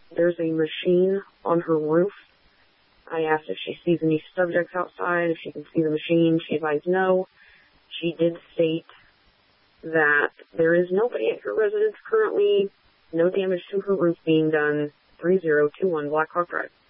there's a machine on her roof. I asked if she sees any subjects outside, if she can see the machine. She advised no. She did state that there is nobody at her residence currently, no damage to her roof being done, 3021 Blackhawk Drive.